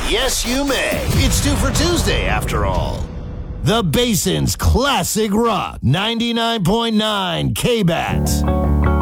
Yes, you may. It's 2 for Tuesday, after all. The Basin's Classic Rock 99.9 K-Bat.